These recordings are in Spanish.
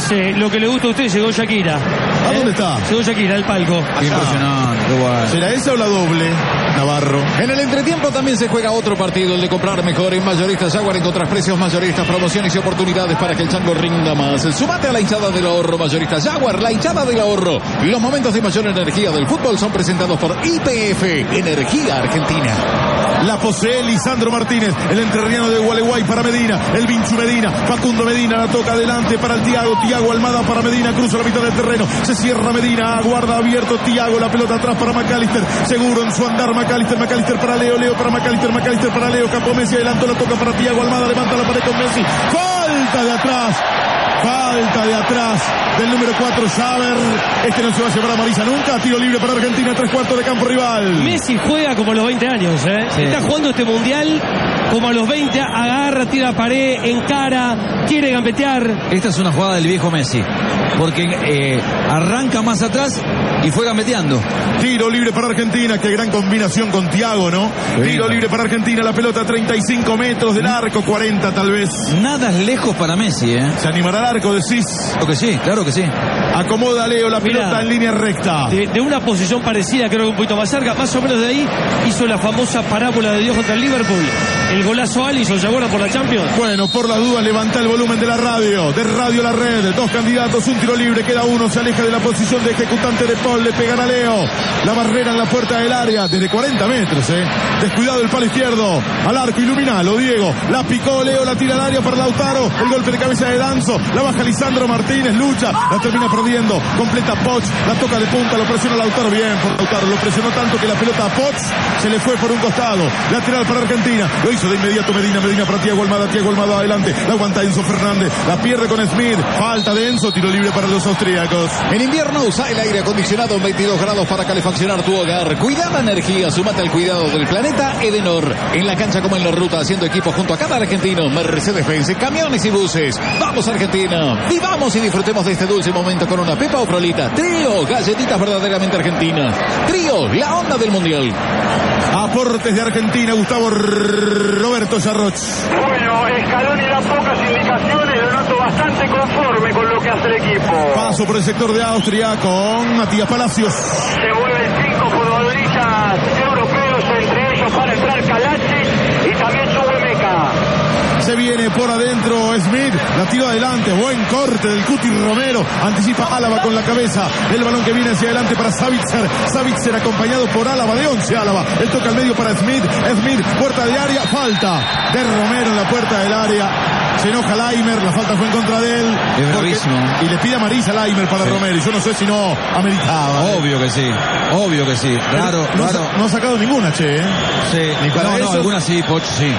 dice, lo que le gusta a usted, llegó Shakira. ¿A dónde está? Llegó Shakira, al palco. Impresionante, qué bueno. ¿Será esa o la doble, Navarro? En el entretiempo también se juega otro partido, el de comprar mejor en Mayoristas Jaguar. Encontrás precios mayoristas, promociones y oportunidades para que el chango rinda más. Sumate a la hinchada del ahorro Mayoristas Jaguar, la hinchada del ahorro. Los momentos de mayor energía del fútbol son presentados por YPF, Energía Argentina. La posee Lisandro Martínez, el entrerriano de Gualeguay para Medina, el Vinchu Medina, Facundo Medina, la toca adelante para el Tiago Almada para Medina, cruza la mitad del terreno, se cierra Medina, aguarda abierto Tiago, la pelota atrás para McAllister, seguro en su andar McAllister para Leo para McAllister para Leo, Campo Messi adelantó, la toca para Tiago Almada, levanta la pared con Messi, falta de atrás del número 4, Xaver. Este no se va a llevar a Marisa nunca. Tiro libre para Argentina, 3/4 de campo rival. Messi juega como a los 20 años, Sí. Está jugando este mundial como a los 20, agarra, tira pared, encara, quiere gambetear. Esta es una jugada del viejo Messi, porque arranca más atrás y fue gambeteando. Tiro libre para Argentina, qué gran combinación con Tiago, ¿no? Sí, tiro libre para Argentina, la pelota a 35 metros del arco, 40 tal vez. Nada es lejos para Messi, ¿Se animará al arco, decís? Claro que sí. Acomoda Leo la pelota en línea recta. De una posición parecida, creo que un poquito más cerca, más o menos de ahí, hizo la famosa parábola de Dios contra el Liverpool. El golazo Alisson, ¿se acuerdan por la Champions? Bueno, por la duda, levanta el volumen de la radio. De Radio La Red, 2 candidatos, un tiro libre, queda uno, se aleja de la posición de ejecutante de Paul, le pegan a Leo. La barrera en la puerta del área, desde 40 metros, Descuidado el palo izquierdo, al arco, iluminalo, Diego. La picó Leo, la tira al área para Lautaro. El golpe de cabeza de Danzo, la baja Lisandro Martínez, lucha, la termina perdiendo. Completa Poch, la toca de punta, lo presiona Lautaro, bien por Lautaro. Lo presionó tanto que la pelota a Poch se le fue por un costado. Lateral para Argentina, lo hizo de inmediato Medina para Tiago Almada adelante. La aguanta Enzo Fernández, la pierde con Smith. Falta de Enzo, tiro libre para los austríacos. En invierno usa el aire acondicionado en 22 grados para calefaccionar tu hogar. Cuidada energía, súmate al cuidado del planeta Edenor. En la cancha como en la ruta, haciendo equipo junto a cada argentino. Mercedes-Benz, camiones y buses. Vamos Argentina, vivamos y disfrutemos de este dulce momento con una pepa o frolita. Trío, galletitas verdaderamente argentinas. Trío, la onda del mundial. Aportes de Argentina, Gustavo Roberto Sarroch. Bueno, Scaloni da pocas indicaciones, lo noto bastante conforme con lo que hace el equipo. Paso por el sector de Austria con Matías Palacios. Se mueven 5 futbolistas europeos, entre ellos para entrar Kalacic y también Chukwuemeka. Se viene por adentro Smith, la tiro adelante, buen corte del Cuti Romero, anticipa Álava con la cabeza, el balón que viene hacia adelante para Savitzer acompañado por Álava, de 11 Álava, él toca al medio para Smith, puerta de área, falta de Romero en la puerta del área, se enoja Laimer, la falta fue en contra de él, y le pide amarilla a Laimer para Romero, y yo no sé si no ameritaba. Obvio que sí, raro. No ha sacado ninguna, Sí, ni para eso. No, alguna sí, Poch sí.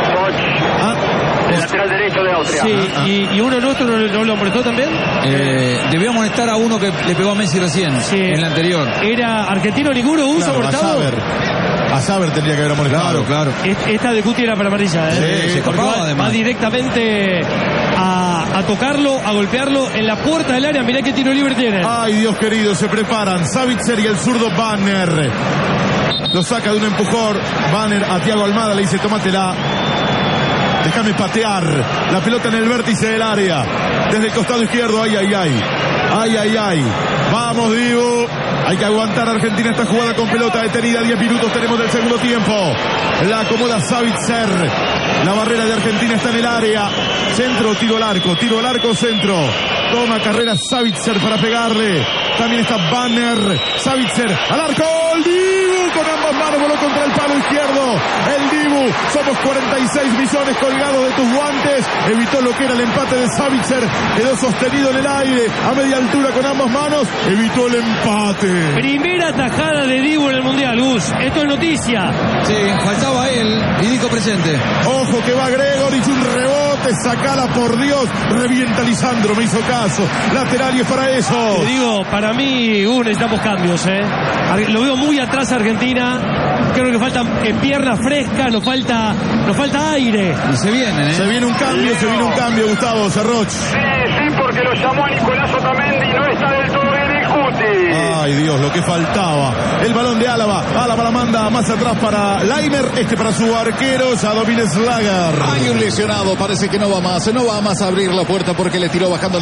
El lateral derecho de Austria. Sí, y uno nuestro no lo amonestó también. Debió amonestar a uno que le pegó a Messi recién, en la anterior. ¿Era argentino ninguno, uso amonestado? A Saber tendría que haber amonestado. Claro. Esta de Cuti era para amarilla, se escapaba además. Va directamente a tocarlo, a golpearlo en la puerta del área. Mirá qué tiro libre tiene. Ay, Dios querido, se preparan Savitzer y el zurdo Banner. Lo saca de un empujón. Banner a Tiago Almada, le dice, tómatela. Déjame patear. La pelota en el vértice del área. Desde el costado izquierdo. Ay. Vamos, Dibu. Hay que aguantar a Argentina esta jugada con pelota detenida. 10 minutos tenemos del segundo tiempo. La acomoda Savitzer. La barrera de Argentina está en el área. Centro, tiro al arco, centro. Toma carrera Savitzer para pegarle. También está Banner. Savitzer al arco. El Dibu con ambas manos voló contra el palo izquierdo. El Dibu. Somos 46 millones colgados de tus guantes. Evitó lo que era el empate de Savitzer. Quedó sostenido en el aire a media altura con ambas manos. Evitó el empate. Primera tajada de Dibu en el Mundial, Gus. Esto es noticia. Sí, faltaba él y dijo presente. Ojo que va Gregorich, un rebote, sacala por Dios. Revienta Lisandro, me hizo caso. Lateral y es para eso. Te digo, para mí, necesitamos cambios, Lo veo muy atrás Argentina. Creo que faltan piernas frescas, nos falta aire. Y se vienen, Se viene un cambio, Gustavo Sarroch. Sí, porque lo llamó a Nicolás Otamendi y no está del todo bien el Cuti. Ay, Dios, lo que faltaba. El balón de Álava la manda más atrás para Laimer, para su arquero, Jadovin Slager. Hay un lesionado, parece que no va más a abrir la puerta porque le tiró bajando